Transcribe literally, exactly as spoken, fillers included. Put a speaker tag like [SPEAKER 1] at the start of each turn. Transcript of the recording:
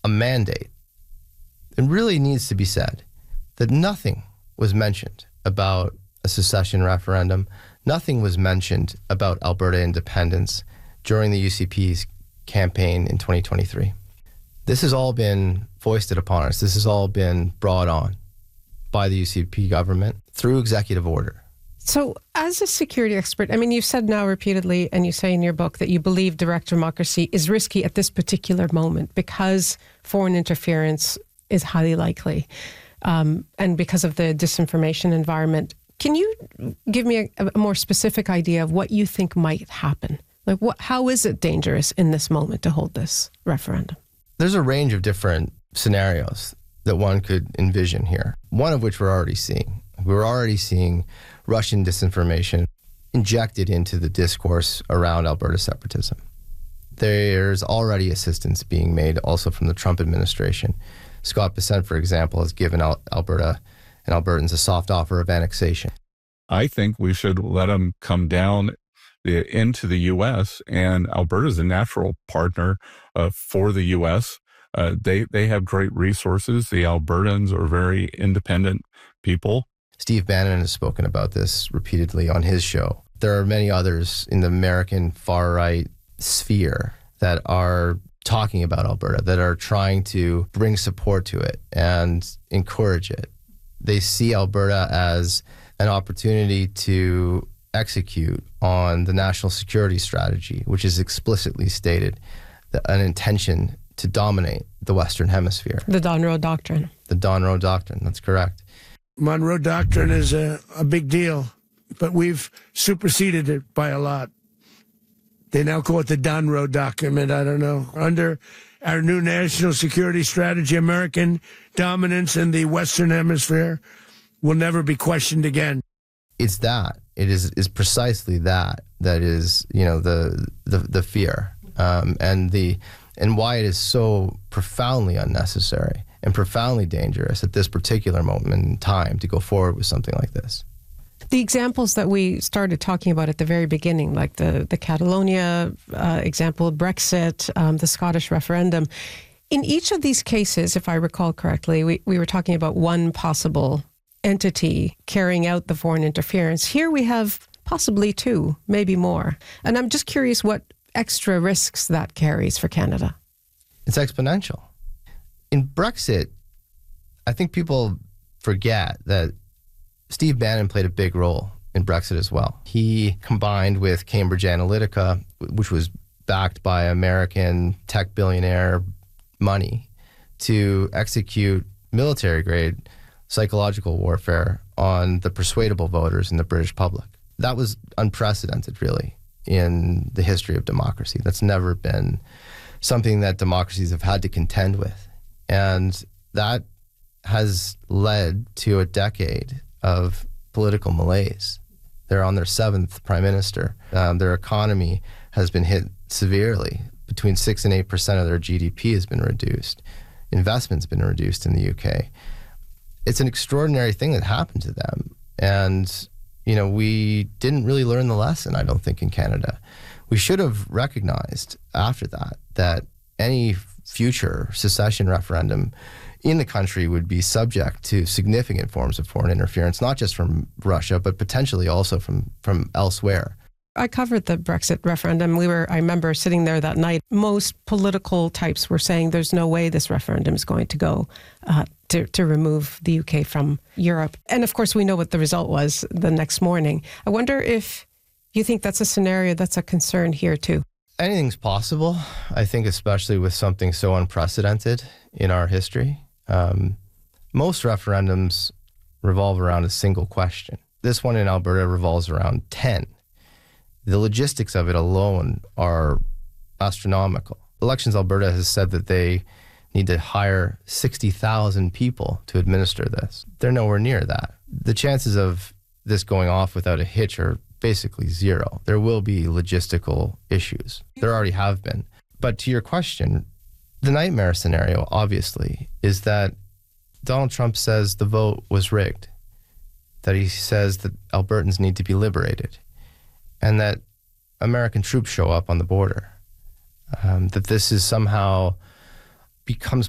[SPEAKER 1] mandate, it really needs to be said that nothing was mentioned about a secession referendum. Nothing was mentioned about Alberta independence during the U C P's campaign in twenty twenty-three. This has all been foisted upon us. This has all been brought on by the U C P government through executive order.
[SPEAKER 2] So as a security expert, I mean, you've said now repeatedly, and you say in your book, that you believe direct democracy is risky at this particular moment because foreign interference is highly likely, um, and because of the disinformation environment. Can you give me a, a more specific idea of what you think might happen? Like, what, how is it dangerous in this moment to hold this referendum?
[SPEAKER 1] There's a range of different scenarios that one could envision here, one of which we're already seeing. We're already seeing Russian disinformation injected into the discourse around Alberta separatism. There's already assistance being made also from the Trump administration. Scott Bessent, for example, has given Al- Alberta and Albertans a soft offer of annexation.
[SPEAKER 3] I think we should let them come down the, into the U S, and Alberta is a natural partner uh, for the U S. Uh, they, they have great resources. The Albertans are very independent people.
[SPEAKER 1] Steve Bannon has spoken about this repeatedly on his show. There are many others in the American far-right sphere that are talking about Alberta, that are trying to bring support to it and encourage it. They see Alberta as an opportunity to execute on the national security strategy, which is explicitly stated, an intention to dominate the Western Hemisphere.
[SPEAKER 2] The Monroe Doctrine.
[SPEAKER 1] The Monroe Doctrine, that's correct.
[SPEAKER 4] Monroe Doctrine is a, a big deal, but we've superseded it by a lot. They now call it the Donroe Document. I don't know. Under our new national security strategy, American dominance in the Western Hemisphere will never be questioned again.
[SPEAKER 1] It's that. It is is precisely that that is, you know, the the, the fear um, and the and why it is so profoundly unnecessary and profoundly dangerous at this particular moment in time to go forward with something like this.
[SPEAKER 2] The examples that we started talking about at the very beginning, like the, the Catalonia uh, example, Brexit, um, the Scottish referendum, in each of these cases, if I recall correctly, we, we were talking about one possible entity carrying out the foreign interference. Here we have possibly two, maybe more. And I'm just curious what extra risks that carries for Canada.
[SPEAKER 1] It's exponential. In Brexit, I think people forget that Steve Bannon played a big role in Brexit as well. He combined with Cambridge Analytica, which was backed by American tech billionaire money, to execute military-grade psychological warfare on the persuadable voters in the British public. That was unprecedented, really, in the history of democracy. That's never been something that democracies have had to contend with. And that has led to a decade of political malaise. They're on their seventh prime minister. Um, their economy has been hit severely. Between six and eight percent of their G D P has been reduced. Investment's been reduced in the U K. It's an extraordinary thing that happened to them. And, you know, we didn't really learn the lesson, I don't think, in Canada. We should have recognized after that that any future secession referendum in the country would be subject to significant forms of foreign interference, not just from Russia, but potentially also from, from elsewhere.
[SPEAKER 2] I covered the Brexit referendum. We were, I remember sitting there that night. Most political types were saying there's no way this referendum is going to go uh, to, to remove the U K from Europe. And of course, we know what the result was the next morning. I wonder if you think that's a scenario that's a concern here too.
[SPEAKER 1] Anything's possible, I think, especially with something so unprecedented in our history. Um, most referendums revolve around a single question. This one in Alberta revolves around ten. The logistics of it alone are astronomical. Elections Alberta has said that they need to hire sixty thousand people to administer this. They're nowhere near that. The chances of this going off without a hitch are basically zero. There will be logistical issues. There already have been. But to your question, the nightmare scenario, obviously, is that Donald Trump says the vote was rigged, that he says that Albertans need to be liberated, and that American troops show up on the border, um, that this is somehow becomes